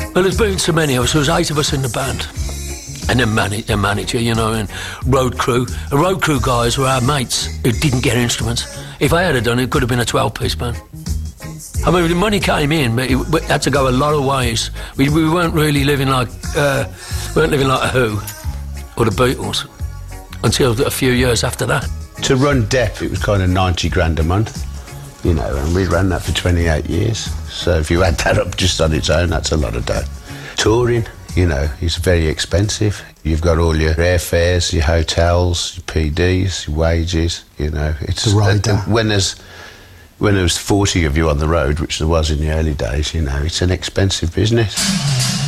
Well, there's been so many of us. There was 8 of us in the band. And then manager, you know, and road crew. The road crew guys were our mates who didn't get instruments. If I had done it, it could have been a 12-piece band. I mean, the money came in, but it had to go a lot of ways. We weren't really living like the Who or the Beatles until a few years after that. To run Depp, it was kind of 90 grand a month, you know, and we ran that for 28 years. So if you add that up just on its own, that's a lot of dough. Touring, you know, is very expensive. You've got all your airfares, your hotels, your PDs, your wages, you know. It's the rider. When there was 40 of you on the road, which there was in the early days, you know, it's an expensive business.